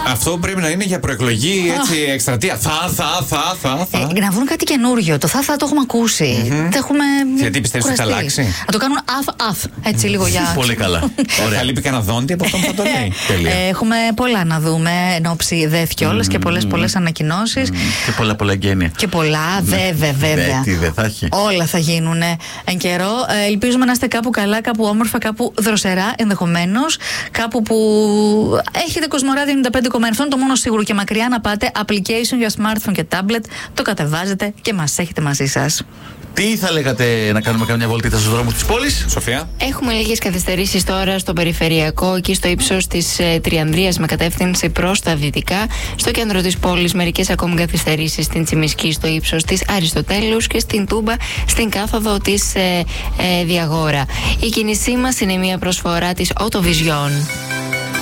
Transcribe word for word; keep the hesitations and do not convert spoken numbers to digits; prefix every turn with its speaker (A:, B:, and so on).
A: Αυτό πρέπει να είναι για προεκλογή, έτσι, εκστρατεία. Θα, θα, θα, θα. θα.
B: Ε, να βρουν κάτι καινούριο. Το θα, θα το έχουμε ακούσει.
A: Mm-hmm.
B: Το έχουμε.
A: Γιατί πιστεύεις ότι θα αλλάξει?
B: Να το κάνουν αφ, αφ. Έτσι λίγο για.
C: Πολύ καλά.
A: Ωραία. Θα λείπει κανένα δόντι από αυτό που θα το λέει. Τέλεια.
B: Ε, έχουμε πολλά να δούμε εν ώψη δε κιόλας mm-hmm. και πολλές πολλές ανακοινώσεις.
C: Mm-hmm. Και πολλά πολλά γένεια.
B: Και πολλά, βέβαια, βέβαια.
C: Τι δεν θα έχει.
B: Όλα θα γίνουν εν καιρό. Ε, ελπίζουμε να είστε κάπου καλά, κάπου όμορφα, κάπου δροσερά ενδεχομένως. Κάπου που έχετε Κοσμοράδιο ενενήντα πέντε κόμμα ένα. Αυτό είναι το μόνο σίγουρο. Και μακριά να πάτε. Application για smartphone και tablet. Το κατεβάζετε και μας έχετε μαζί σας.
C: Τι θα λέγατε να κάνουμε καμιά βολτίτα στους δρόμους της πόλης,
A: Σοφία?
D: Έχουμε λίγες καθυστερήσεις τώρα στο περιφερειακό, εκεί στο ύψος της ε, Τριανδρίας με κατεύθυνση προς τα δυτικά. Στο κέντρο της πόλης μερικές ακόμη καθυστερήσεις στην Τσιμισκή στο ύψος της Αριστοτέλους και στην Τούμπα στην κάθοδο της ε, ε, Διαγόρα. Η κίνησή μας είναι μια προσφορά της Autovision.